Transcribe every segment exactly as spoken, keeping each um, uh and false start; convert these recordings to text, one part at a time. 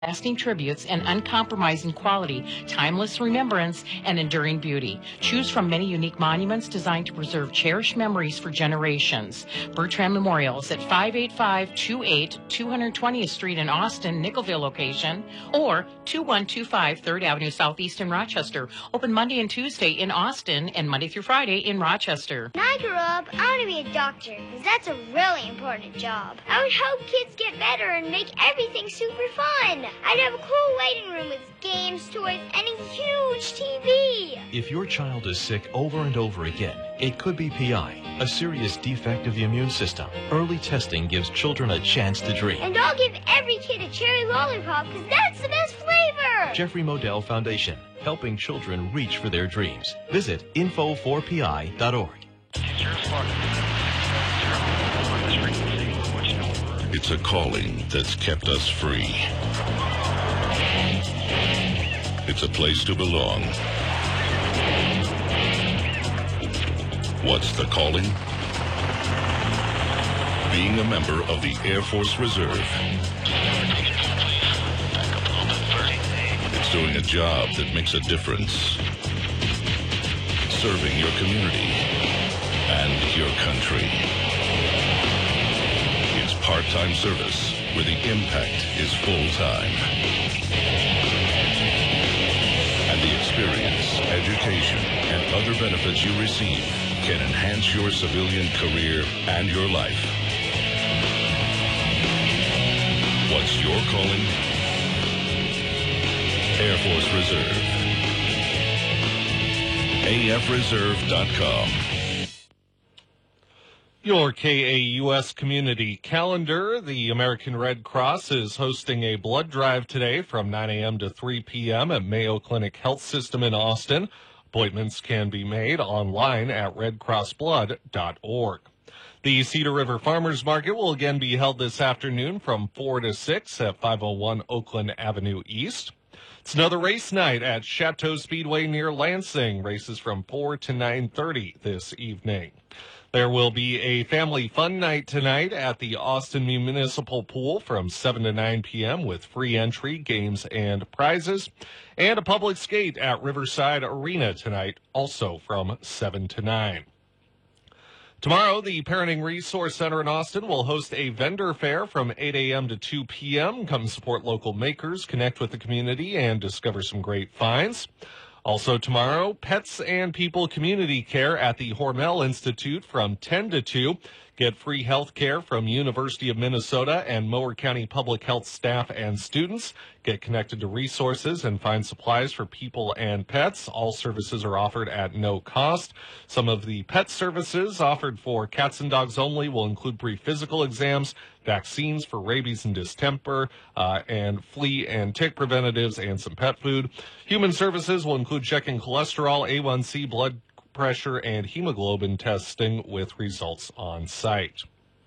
lasting tributes and uncompromising quality, timeless remembrance, and enduring beauty. Choose from many unique monuments designed to preserve cherished memories for generations. Bertrand Memorials at five eight five two eight two hundred twentieth Street in Austin, Nickelville location, or two one two five third Avenue Southeast in Rochester. Open Monday and Tuesday in Austin and Monday through Friday in Rochester. When I grew up, I want to be a doctor because that's a really important job. I would help kids get better and make everything super fun. I'd have a cool waiting room with games, toys, and a huge T V. If your child is sick over and over again, it could be P I, a serious defect of the immune system. Early testing gives children a chance to dream. And I'll give every kid a cherry lollipop because that's the best flavor. Jeffrey Modell Foundation, helping children reach for their dreams. Visit info four P I dot org. It's a calling that's kept us free. It's a place to belong. What's the calling? Being a member of the Air Force Reserve. It's doing a job that makes a difference. Serving your community and your country. It's part-time service where the impact is full-time. And the experience, education, and other benefits you receive can enhance your civilian career and your life. What's your calling? Air Force Reserve. A F reserve dot com. Your K A U S community calendar. The American Red Cross is hosting a blood drive today from nine a.m. to three p.m. at Mayo Clinic Health System in Austin. Appointments can be made online at red cross blood dot org. The Cedar River Farmers Market will again be held this afternoon from four to six at five oh one Oakland Avenue East. It's another race night at Chateau Speedway near Lansing. Races from four to nine thirty this evening. There will be a family fun night tonight at the Austin Municipal Pool from seven to nine p.m. with free entry, games, and prizes. And a public skate at Riverside Arena tonight, also from seven to nine. Tomorrow, the Parenting Resource Center in Austin will host a vendor fair from eight a.m. to two p.m. Come support local makers, connect with the community, and discover some great finds. Also tomorrow, Pets and People Community Care at the Hormel Institute from ten to two. Get free health care from University of Minnesota and Mower County Public Health staff and students. Get connected to resources and find supplies for people and pets. All services are offered at no cost. Some of the pet services offered for cats and dogs only will include pre-physical exams, vaccines for rabies and distemper, uh, and flea and tick preventatives, and some pet food. Human services will include checking cholesterol, A one C, blood pressure, and hemoglobin testing with results on site.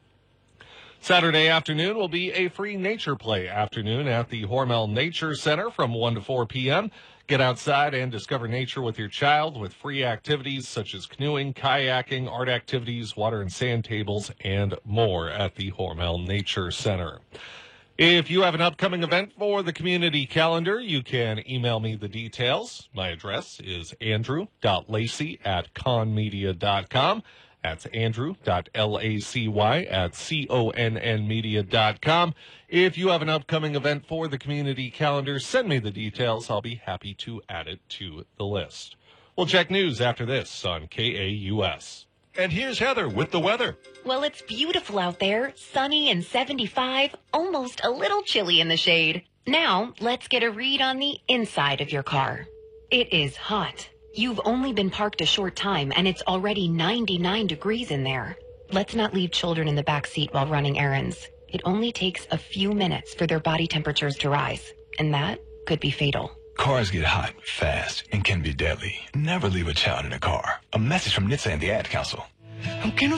Saturday afternoon will be a free nature play afternoon at the Hormel Nature Center from one to four p.m. Get outside and discover nature with your child with free activities such as canoeing, kayaking, art activities, water and sand tables, and more at the Hormel Nature Center. If you have an upcoming event for the community calendar, you can email me the details. My address is andrew dot lacy at conmedia dot com. That's andrew dot lacy at C O N N media dot com. If you have an upcoming event for the community calendar, send me the details. I'll be happy to add it to the list. We'll check news after this on K A U S. And here's Heather with the weather. Well, it's beautiful out there, sunny and seventy-five, almost a little chilly in the shade. Now, let's get a read on the inside of your car. It is hot. You've only been parked a short time, and it's already ninety-nine degrees in there. Let's not leave children in the back seat while running errands. It only takes a few minutes for their body temperatures to rise, and that could be fatal. Cars get hot fast and can be deadly. Never leave a child in a car. A message from N H T S A and the Ad Council.